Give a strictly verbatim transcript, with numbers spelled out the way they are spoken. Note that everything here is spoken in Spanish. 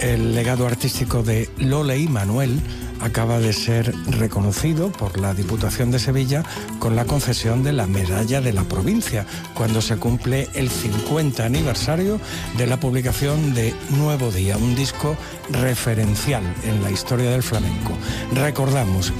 El legado artístico de Lole y Manuel acaba de ser reconocido por la Diputación de Sevilla con la concesión de la Medalla de la Provincia, cuando se cumple el cincuenta aniversario de la publicación de Nuevo Día, un disco referencial en la historia del flamenco. Recordamos